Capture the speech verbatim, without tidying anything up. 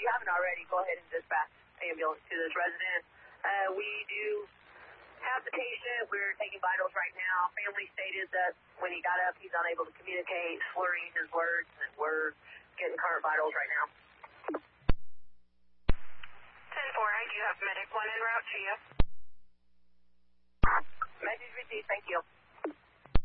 you haven't already, go ahead and dispatch ambulance to this resident. Uh, we do have the patient. We're taking vitals right now. Family stated that when he got up, he's unable to communicate, slurring his words, and we're getting current vitals right now. ten four, I do have medic one en route to you. Message received. Thank you.